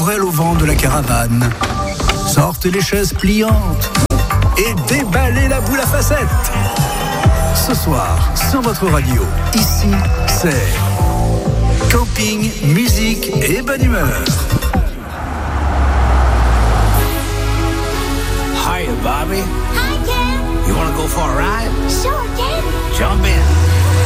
temporel au vent de la caravane. Sortez les chaises pliantes et déballez la boule à facettes. Ce soir, sur votre radio, ici, c'est camping, musique et bonne humeur. Hiya, Bobby. Hi, Ken. You want to go for a ride? Sure, Ken. Jump in.